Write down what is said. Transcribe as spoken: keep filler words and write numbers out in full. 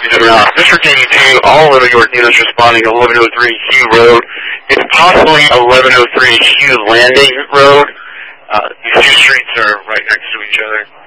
Uh, Mister K two, all Little York units responding to eleven oh three Hugh Road. It's possibly eleven oh three Hugh Landing Road. Uh, these two streets are right next to each other.